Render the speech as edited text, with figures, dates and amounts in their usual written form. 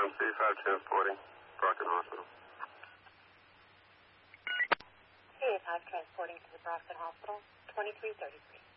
C5 transporting, Brockton Hospital. C5 transporting to the Brockton Hospital, 2333.